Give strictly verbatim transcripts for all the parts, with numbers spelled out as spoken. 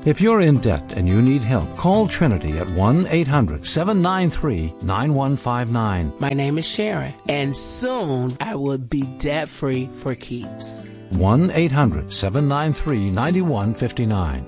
If you're in debt and you need help, call Trinity at one eight hundred seven nine three nine one five nine. My name is Sharon, and soon I will be debt-free for keeps. one eight hundred seven nine three nine one five nine.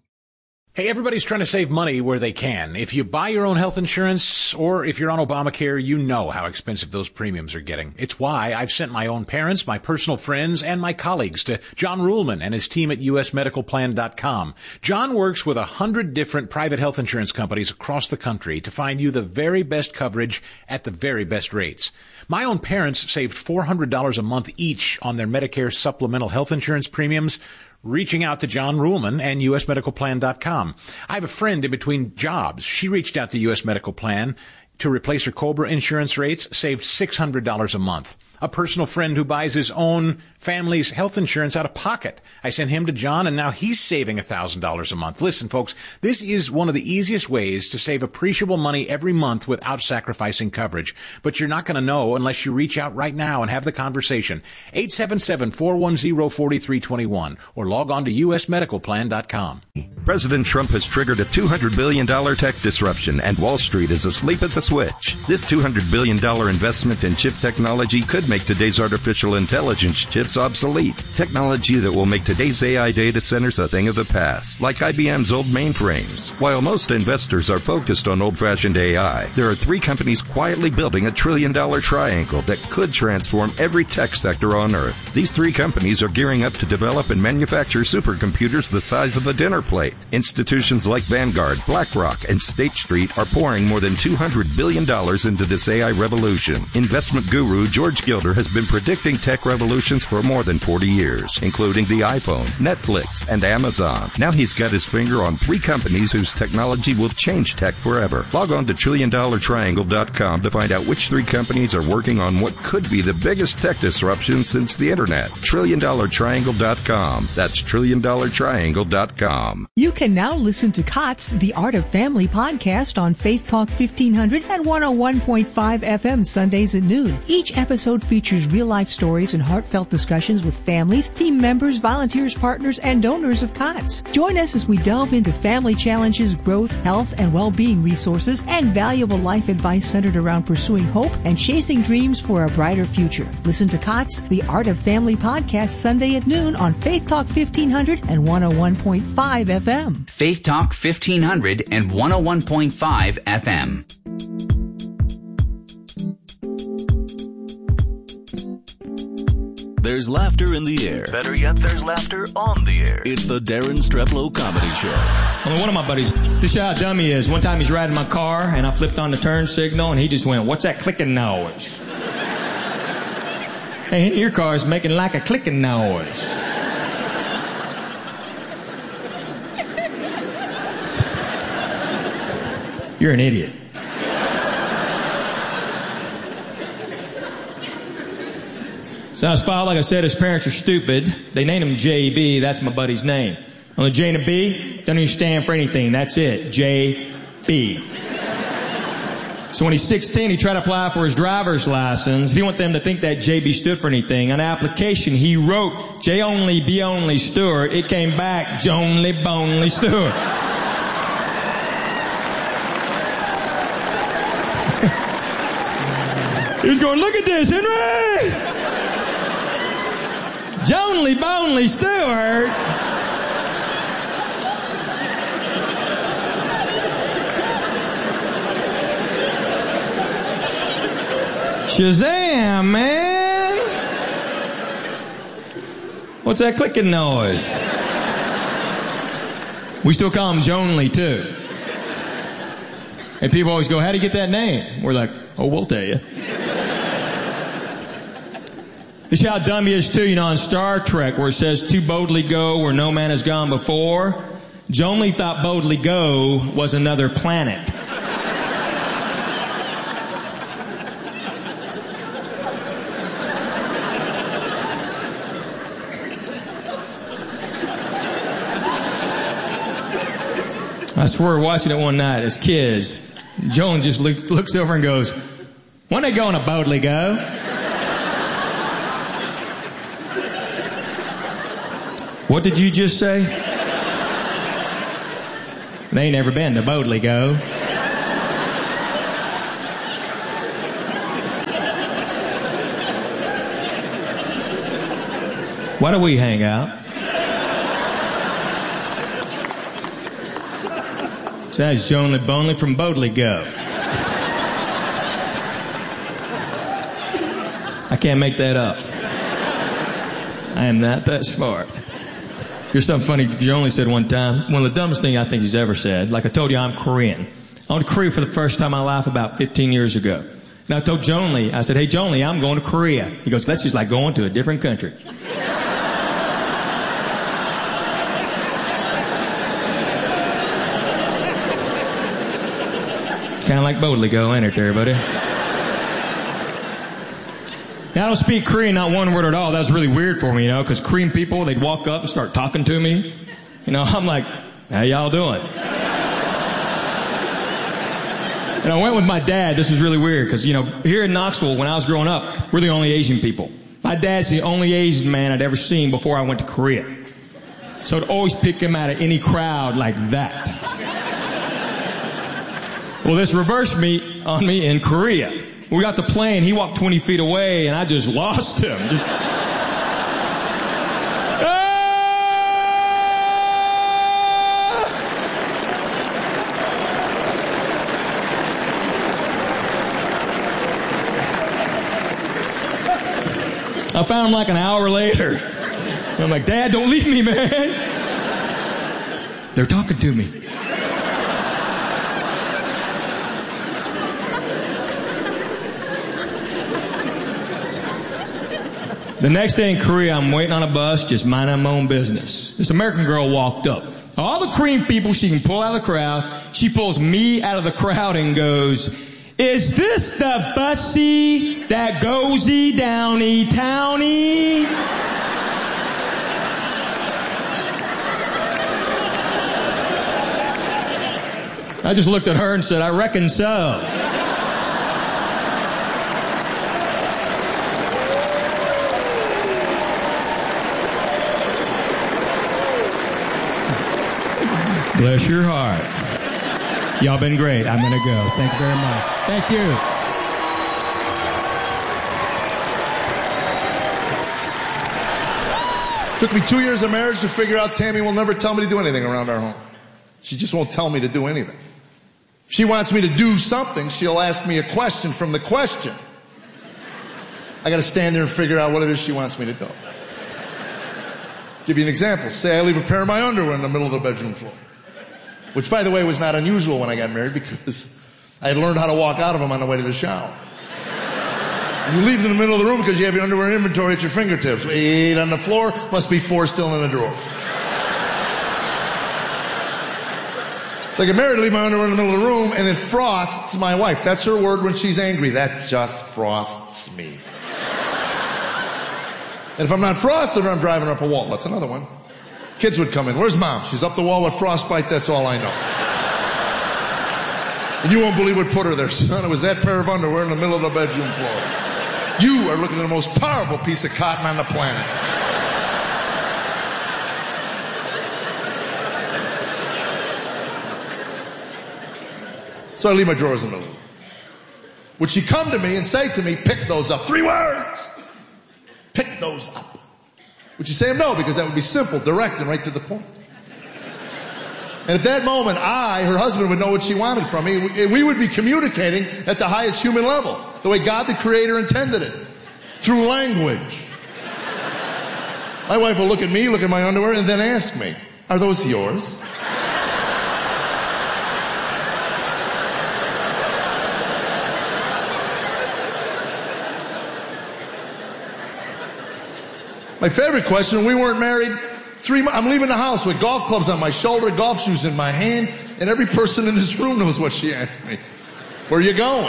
Hey, everybody's trying to save money where they can. If you buy your own health insurance or if you're on Obamacare, you know how expensive those premiums are getting. It's why I've sent my own parents, my personal friends, and my colleagues to John Ruhlman and his team at U S medical plan dot com. John works with a hundred different private health insurance companies across the country to find you the very best coverage at the very best rates. My own parents saved four hundred dollars a month each on their Medicare supplemental health insurance premiums, reaching out to John Ruhlman and U S medical plan dot com. I have a friend in between jobs. She reached out to U S Medical Plan to replace her COBRA insurance rates, saved six hundred dollars a month. A personal friend who buys his own family's health insurance out of pocket. I sent him to John, and now he's saving one thousand dollars a month. Listen, folks, this is one of the easiest ways to save appreciable money every month without sacrificing coverage. But you're not going to know unless you reach out right now and have the conversation. eight seven seven, four one zero, four three two one or log on to U S medical plan dot com. President Trump has triggered a two hundred billion dollars tech disruption, and Wall Street is asleep at the switch. This two hundred billion dollars investment in chip technology could make today's artificial intelligence chips obsolete. Technology that will make today's A I data centers a thing of the past, like I B M's old mainframes. While most investors are focused on old-fashioned A I, there are three companies quietly building a trillion-dollar triangle that could transform every tech sector on Earth. These three companies are gearing up to develop and manufacture supercomputers the size of a dinner plate. Institutions like Vanguard, BlackRock, and State Street are pouring more than two hundred billion dollars into this A I revolution. Investment guru George Gilder has been predicting tech revolutions for more than forty years, including the iPhone, Netflix, and Amazon. Now he's got his finger on three companies whose technology will change tech forever. Log on to trillion dollar triangle dot com to find out which three companies are working on what could be the biggest tech disruption since the internet. trillion dollar triangle dot com. That's trillion dollar triangle dot com. You can now listen to COTS, The Art of Family podcast on Faith Talk fifteen hundred and one oh one point five F M Sundays at noon. Each episode features real-life stories and heartfelt discussions with families, team members, volunteers, partners, and donors of COTS. Join us as we delve into family challenges, growth, health, and well-being resources, and valuable life advice centered around pursuing hope and chasing dreams for a brighter future. Listen to COTS, The Art of Family podcast Sunday at noon on Faith Talk fifteen hundred and one oh one point five F M. Faith Talk fifteen hundred and one oh one point five F M. There's laughter in the air. Better yet, there's laughter on the air. It's the Darren Streplow Comedy Show. Well, one of my buddies, this is how dumb he is. One time he's riding my car, and I flipped on the turn signal, and he just went, "What's that clicking noise?" Hey, your car is making like a clicking noise. You're an idiot. So I spot, like I said, his parents are stupid. They named him J B. That's my buddy's name. On the J and the B, doesn't even stand for anything. That's it. J B. So when he's sixteen, he tried to apply for his driver's license. He didn't want them to think that J B stood for anything. On the application, he wrote J only, B only, Stewart. It came back Jonely, Bonely, Stewart. He was going, "Look at this, Henry! Jonely, Bonely, Stewart." Shazam, man! What's that clicking noise? We still call him Jonely, too. And people always go, "How do you get that name?" We're like, "Oh, we'll tell you." This is how dumb he is, too, you know, on Star Trek, where it says, "To boldly go where no man has gone before." Jonely thought Boldly Go was another planet. I swear, watching it one night as kids, Joan just look, looks over and goes, "When they going to Boldly Go?" What did you just say? They ain't never been to Bodley Go. Why do we hang out? Says Joan Bonley from Bodley Go. I can't make that up. I am not that smart. Here's something funny Joan said one time. One of the dumbest things I think he's ever said. Like I told you, I'm Korean. I went to Korea for the first time in my life about fifteen years ago. And I told Joan Lee, I said, hey, Joan Lee, I'm going to Korea. He goes, that's just like going to a different country. Kind of like Bodley Go, ain't it, everybody? Now, I don't speak Korean, not one word at all. That was really weird for me, you know, because Korean people, they'd walk up and start talking to me. You know, I'm like, how y'all doing? And I went with my dad. This was really weird because, you know, here in Knoxville, when I was growing up, we're the only Asian people. My dad's the only Asian man I'd ever seen before I went to Korea. So I'd always pick him out of any crowd like that. Well, this reversed me on me in Korea. We got the plane. He walked twenty feet away, and I just lost him. Just... I found him like an hour later. I'm like, Dad, don't leave me, man. They're talking to me. The next day in Korea, I'm waiting on a bus, just minding my own business. This American girl walked up. All the Korean people she can pull out of the crowd, she pulls me out of the crowd and goes, is this the bussy that goes-y downy towny? I just looked at her and said, I reckon so. Bless your heart. Y'all been great. I'm going to go. Thank you very much. Thank you. Took me two years of marriage to figure out Tammy will never tell me to do anything around our home. She just won't tell me to do anything. If she wants me to do something, she'll ask me a question from the question. I got to stand there and figure out what it is she wants me to do. Give you an example. Say I leave a pair of my underwear in the middle of the bedroom floor. Which, by the way, was not unusual when I got married because I had learned how to walk out of them on the way to the shower. You leave them in the middle of the room because you have your underwear inventory at your fingertips. Eight on the floor, must be four still in the drawer. So I get married, leave my underwear in the middle of the room, and it frosts my wife. That's her word when she's angry. That just frosts me. And if I'm not frosted, I'm driving up a wall. That's another one. Kids would come in. Where's Mom? She's up the wall with frostbite. That's all I know. And you won't believe what put her there, son. It was that pair of underwear in the middle of the bedroom floor. You are looking at the most powerful piece of cotton on the planet. So I leave my drawers in the middle. Would she come to me and say to me, pick those up? Three words. Pick those up. Would you say no? Because that would be simple, direct, and right to the point. And at that moment, I, her husband, would know what she wanted from me. We would be communicating at the highest human level, the way God the Creator intended it, through language. My wife will look at me, look at my underwear, and then ask me, are those yours? My favorite question, we weren't married three months. I'm leaving the house with golf clubs on my shoulder, golf shoes in my hand, and every person in this room knows what she asked me. Where are you going?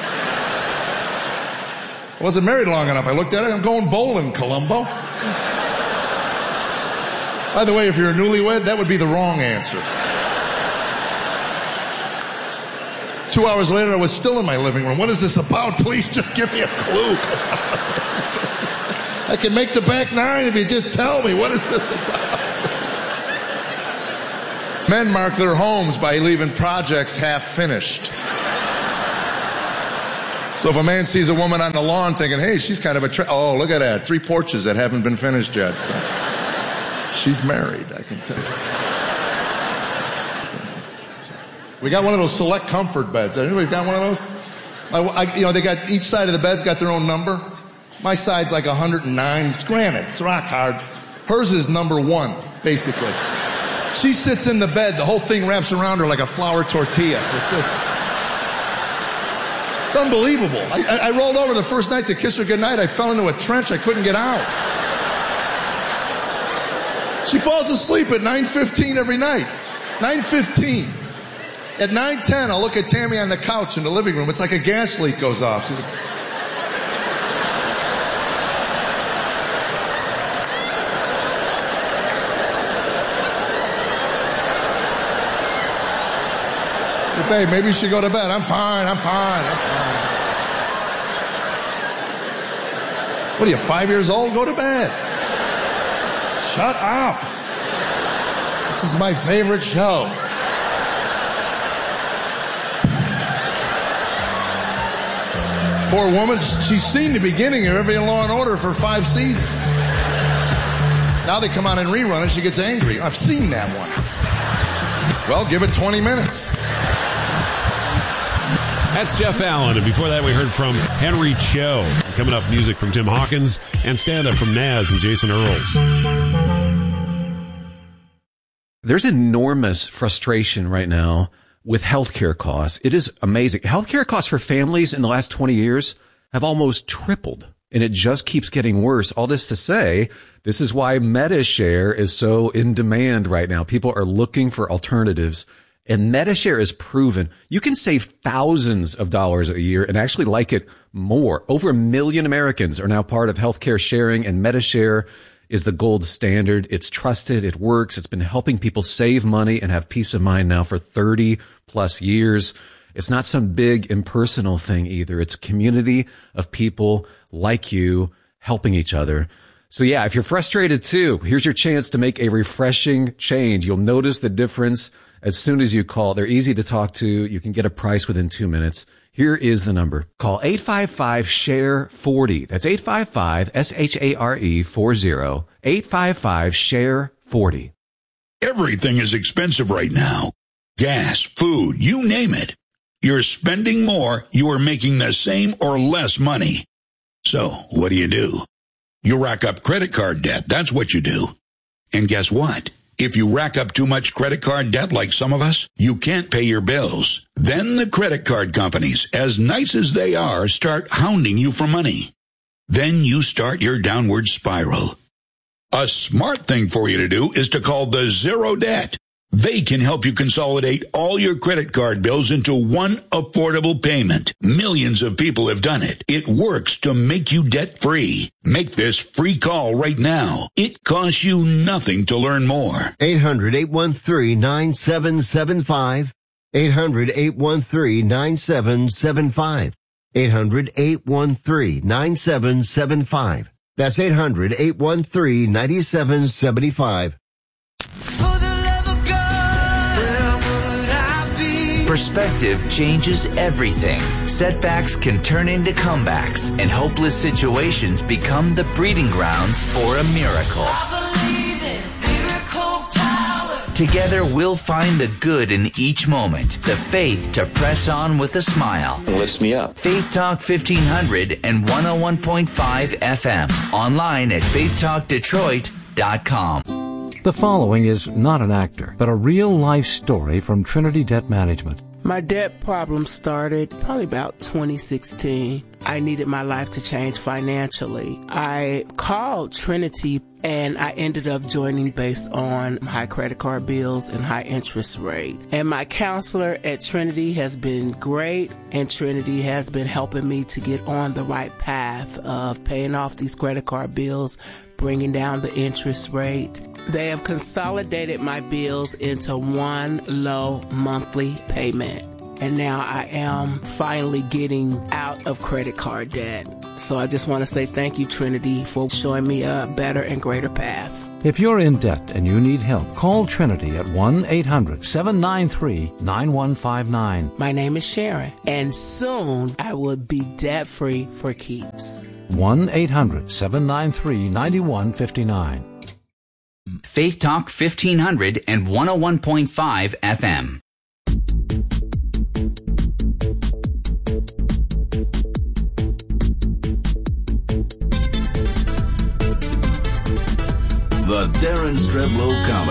I wasn't married long enough. I looked at it, I'm going bowling, Columbo. By the way, if you're a newlywed, that would be the wrong answer. Two hours later, I was still in my living room. What is this about? Please just give me a clue. I can make the back nine if you just tell me. What is this about? Men mark their homes by leaving projects half finished. So if a man sees a woman on the lawn thinking, hey, she's kind of a, tra- oh, look at that, three porches that haven't been finished yet. So she's married, I can tell you. We got one of those select comfort beds. Anybody got one of those? I, I, you know, they got, each side of the bed's got their own number. My side's like one hundred nine. It's granite. It's rock hard. Hers is number one, basically. She sits in the bed. The whole thing wraps around her like a flour tortilla. It's just... It's unbelievable. I, I, I rolled over the first night to kiss her goodnight. I fell into a trench. I couldn't get out. She falls asleep at nine fifteen every night. nine fifteen. At nine ten, I'll look at Tammy on the couch in the living room. It's like a gas leak goes off. She's like, hey, babe, maybe you should go to bed. I'm fine, I'm fine, I'm fine. What are you, five years old? Go to bed. Shut up. This is my favorite show. Poor woman, she's seen the beginning of every Law and Order for five seasons. Now they come on and rerun and she gets angry. I've seen that one. Well, give it twenty minutes. That's Jeff Allen, and before that we heard from Henry Cho. Coming up, music from Tim Hawkins and stand-up from Naz and Jason Earls. There's enormous frustration right now with healthcare costs. It is amazing. Healthcare costs for families in the last twenty years have almost tripled, and it just keeps getting worse. All this to say, this is why MediShare is so in demand right now. People are looking for alternatives. And MediShare is proven you can save thousands of dollars a year and actually like it more. Over a million Americans are now part of healthcare sharing, and MediShare is the gold standard. It's trusted. It works. It's been helping people save money and have peace of mind now for thirty plus years. It's not some big impersonal thing either. It's a community of people like you helping each other. So yeah, if you're frustrated too, here's your chance to make a refreshing change. You'll notice the difference as soon as you call. They're easy to talk to. You can get a price within two minutes. Here is the number. Call eight five five, S H A R E, forty. That's eight five five, S H A R E, forty. eight five five, S H A R E, forty. Everything is expensive right now. Gas, food, you name it. You're spending more, you are making the same or less money. So, what do you do? You rack up credit card debt. That's what you do. And guess what? If you rack up too much credit card debt like some of us, you can't pay your bills. Then the credit card companies, as nice as they are, start hounding you for money. Then you start your downward spiral. A smart thing for you to do is to call the Zero Debt. They can help you consolidate all your credit card bills into one affordable payment. Millions of people have done it. It works to make you debt-free. Make this free call right now. It costs you nothing to learn more. eight hundred, eight one three, nine seven seven five. eight hundred, eight one three, nine seven seven five. eight hundred, eight one three, nine seven seven five. That's eight hundred, eight one three, nine seven seven five. Perspective changes everything. Setbacks can turn into comebacks, and hopeless situations become the breeding grounds for a miracle. I believe in miracle power. Together, we'll find the good in each moment, the faith to press on with a smile. Lifts me up. Faith Talk fifteen hundred and one oh one point five F M. Online at faith talk detroit dot com. The following is not an actor, but a real-life story from Trinity Debt Management. My debt problem started probably about twenty sixteen. I needed my life to change financially. I called Trinity and I ended up joining based on high credit card bills and high interest rate. And my counselor at Trinity has been great, and Trinity has been helping me to get on the right path of paying off these credit card bills, bringing down the interest rate. They have consolidated my bills into one low monthly payment. And now I am finally getting out of credit card debt. So I just want to say thank you, Trinity, for showing me a better and greater path. If you're in debt and you need help, call Trinity at one eight hundred seven nine three nine one five nine. My name is Sharon, and soon I will be debt-free for keeps. one eight hundred seven nine three nine one five nine. Faith Talk fifteen hundred and one oh one point five F M. The Darren Streblow Comedy